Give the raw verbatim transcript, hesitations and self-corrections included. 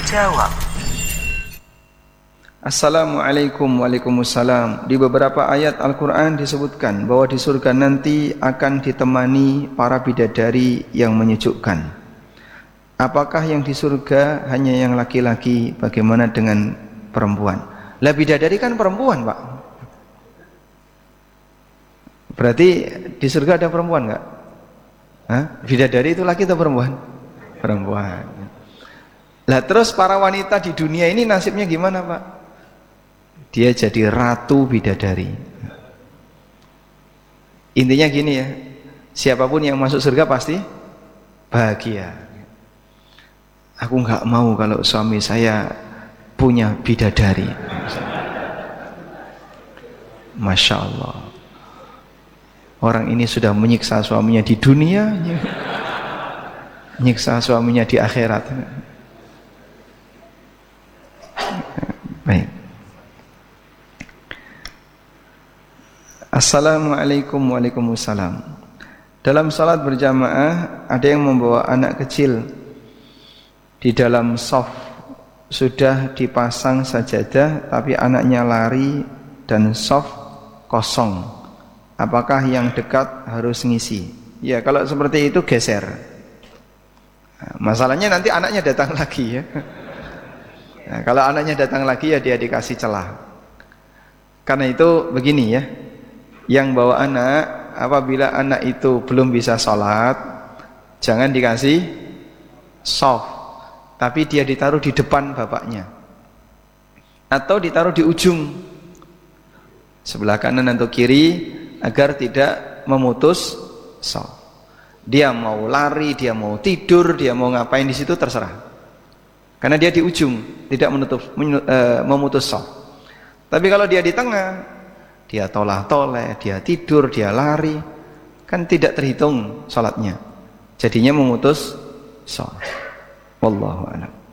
menjawab. Assalamualaikum. Waalaikumsalam. Di beberapa ayat Al-Quran disebutkan bahwa di surga nanti akan ditemani para bidadari yang menyejukkan. Apakah yang di surga hanya yang laki-laki? Bagaimana dengan perempuan? Lah bidadari kan perempuan, Pak. Berarti di surga ada perempuan enggak? Hah? Bidadari itu laki atau perempuan? Perempuan. Lah terus para wanita di dunia ini nasibnya gimana, Pak? Dia jadi ratu bidadari. Intinya gini ya, siapapun yang masuk surga pasti bahagia. Aku nggak mau kalau suami saya punya bidadari. Masya Allah. Orang ini sudah menyiksa suaminya di dunia, menyiksa suaminya di akhirat. Baik. Assalamualaikum. Waalaikumsalam. Dalam salat berjamaah ada yang membawa anak kecil di dalam shaf, sudah dipasang sajadah tapi anaknya lari dan shaf kosong. Apakah yang dekat harus ngisi? Ya kalau seperti itu geser. Masalahnya nanti anaknya datang lagi ya. Nah, kalau anaknya datang lagi ya dia dikasih celah. Karena itu begini ya, yang bawa anak apabila anak itu belum bisa sholat, jangan dikasih shaf, tapi dia ditaruh di depan bapaknya atau ditaruh di ujung sebelah kanan atau kiri agar tidak memutus shaf. Dia mau lari, dia mau tidur, dia mau ngapain di situ terserah. Karena dia di ujung, tidak menutup memutus shaf. Tapi kalau dia di tengah, dia tolah-toleh, dia tidur, dia lari, kan tidak terhitung salatnya. Jadinya memutus shaf. Wallahu a'lam.